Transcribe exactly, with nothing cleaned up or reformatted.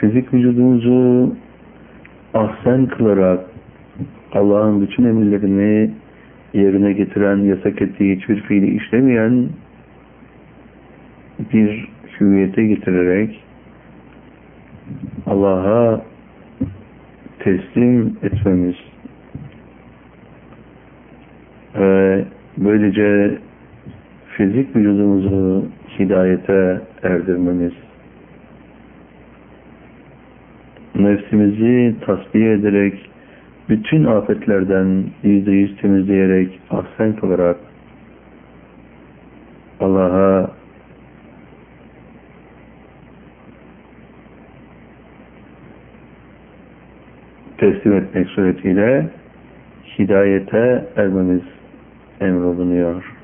fizik vücudumuzu ahsen kılarak Allah'ın bütün emirlerini yerine getiren, yasak ettiği hiçbir fiili işlemeyen bir hüviyete getirerek Allah'a teslim etmemiz ve böylece fizik vücudumuzu hidayete erdirmemiz, nefsimizi tasfiye ederek, bütün afetlerden yüzde yüz temizleyerek, ahsen kılarak Allah'a teslim etmek suretiyle hidayete ermemiz emrolunuyor.